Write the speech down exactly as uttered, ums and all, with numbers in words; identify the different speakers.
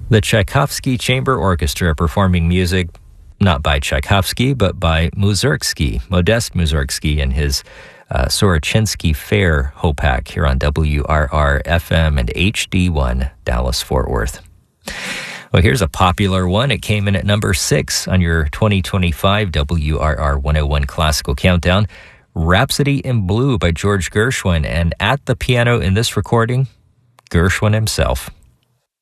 Speaker 1: The Tchaikovsky Chamber Orchestra performing music not by Tchaikovsky, but by Mussorgsky, Modest Mussorgsky, and his uh, Sorochinsky Fair Hopak here on W R R F M and H D one, Dallas-Fort Worth. Well, here's a popular one. It came in at number six on your twenty twenty-five W R R one oh one Classical Countdown. Rhapsody in Blue by George Gershwin. And at the piano in this recording, Gershwin himself.